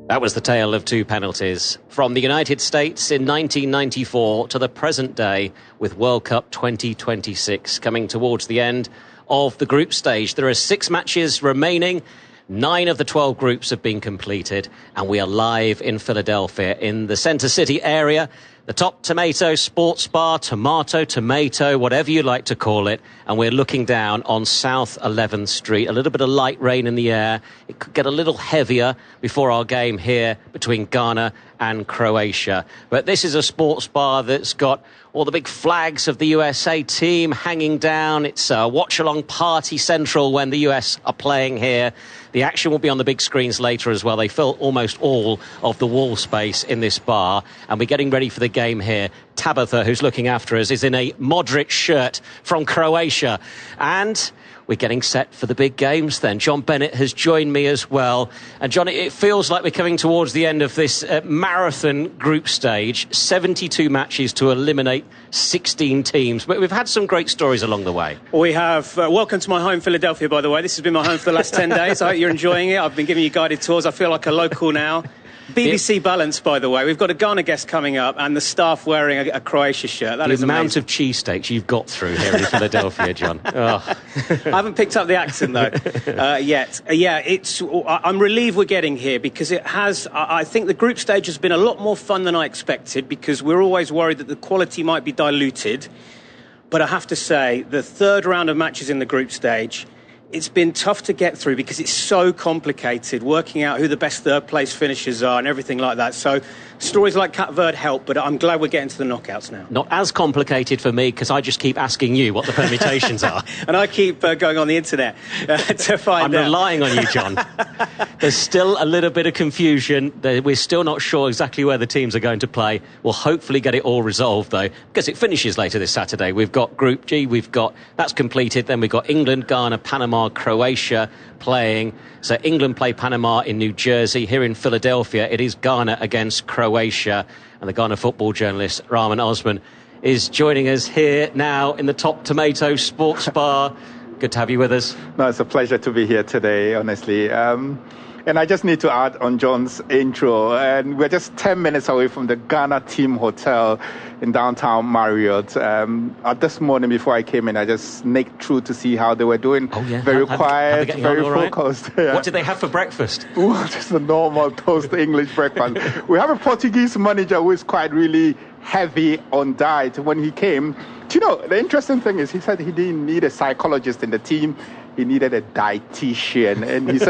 That was the tale of two penalties from the United States in 1994 to the present day with World Cup 2026 coming towards the end of the group stage. There are 6 matches remaining. 9 of the 12 groups have been completed, and we are live in Philadelphia in the Center City area. The Top Tomato Sports Bar, tomato, whatever you like to call it. And we're looking down on South 11th Street. A little bit of light rain in the air. It could get a little heavier before our game here between Ghana and Croatia. But this is a sports bar that's got all the big flags of the USA team hanging down. It's a watch-along party central when the US are playing here. The action will be on the big screens later as well. They fill almost all of the wall space in this bar. And we're getting ready for the game here. Tabitha, who's looking after us, is in a Modric shirt from Croatia. And we're getting set for the big games then. John Bennett has joined me as well. And John, it feels like we're coming towards the end of this marathon group stage. 72 matches to eliminate 16 teams. But we've had some great stories along the way. We have. Welcome to my home, Philadelphia, by the way. This has been my home for the last 10 days. I hope you're enjoying it. I've been giving you guided tours. I feel like a local now. BBC Balance, by the way. We've got a Ghana guest coming up and the staff wearing a Croatia shirt. That is amazing. The amount of cheesesteaks you've got through here in Philadelphia, John. Oh. I haven't picked up the accent, though, yet. I'm relieved we're getting here because it has... I think the group stage has been a lot more fun than I expected because we're always worried that the quality might be diluted. But I have to say, the third round of matches in the group stage... It's been tough to get through because it's so complicated, working out who the best third-place finishers are and everything like that. So stories like Cape Verde help, but I'm glad we're getting to the knockouts now. Not as complicated for me because I just keep asking you what the permutations are. And I keep going on the internet to find out. I'm relying on you, John. There's still a little bit of confusion. We're still not sure exactly where the teams are going to play. We'll hopefully get it all resolved, though, because it finishes later this Saturday. We've got Group G, that's completed. Then we've got England, Ghana, Panama, Croatia playing. So England play Panama in New Jersey. Here in Philadelphia, it is Ghana against Croatia. And the Ghana football journalist, Rahman Osman, is joining us here now in the Top Tomato Sports Bar. Good to have you with us. No, it's a pleasure to be here today, honestly. And I just need to add on John's intro. And we're just 10 minutes away from the Ghana Team Hotel in downtown Marriott. This morning before I came in, I just snaked through to see how they were doing. Oh, yeah. Very quiet, very focused. Right? Yeah. What did they have for breakfast? Just a normal toast English breakfast. We have a Portuguese manager who is quite really heavy on diet. When he came, the interesting thing is he said he didn't need a psychologist in the team. He needed a dietitian. And he said